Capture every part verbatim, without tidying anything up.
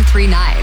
three point nine.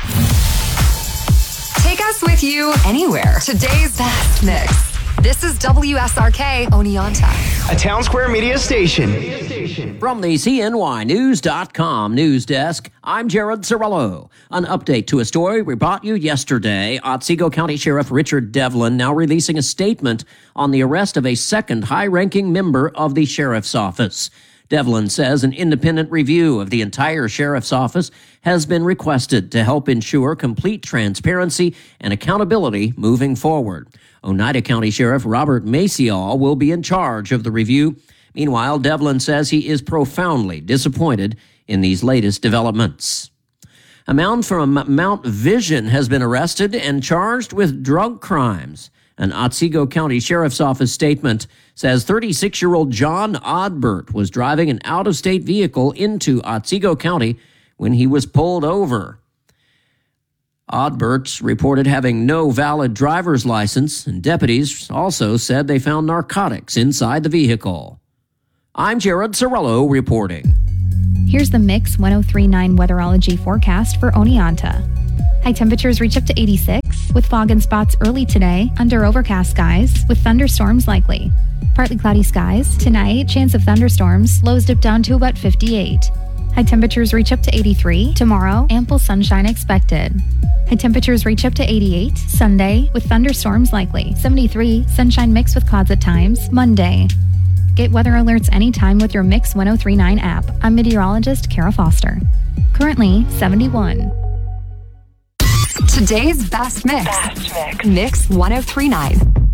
Take us with you anywhere. Today's best mix. This is W S R K Oneonta, a Town Square Media station. From the C N Y News dot com news desk, I'm Jared Cirillo. An update to a story we brought you yesterday. Otsego County Sheriff Richard Devlin now releasing a statement on the arrest of a second high-ranking member of the sheriff's office. Devlin says an independent review of the entire sheriff's office has been requested to help ensure complete transparency and accountability moving forward. Oneida County Sheriff Robert Maciel will be in charge of the review. Meanwhile, Devlin says he is profoundly disappointed in these latest developments. A man from Mount Vision has been arrested and charged with drug crimes. An Otsego County Sheriff's Office statement says thirty-six-year-old John Odbert was driving an out-of-state vehicle into Otsego County when he was pulled over. Odbert reported having no valid driver's license, and deputies also said they found narcotics inside the vehicle. I'm Jared Cirillo reporting. Here's the Mix one oh three point nine weatherology forecast for Oneonta. High temperatures reach up to eighty-six, with fog and spots early today under overcast skies, with thunderstorms likely. Partly cloudy skies. Tonight, chance of thunderstorms, lows dip down to about fifty-eight. High temperatures reach up to eighty-three. Tomorrow, ample sunshine expected. High temperatures reach up to eighty-eight. Sunday, with thunderstorms likely. seventy-three. Sunshine mixed with clouds at times. Monday. Get weather alerts anytime with your Mix one oh three point nine app. I'm meteorologist Kara Foster. Currently, seventy-one. Today's best mix. Best mix. Mix one oh three point nine.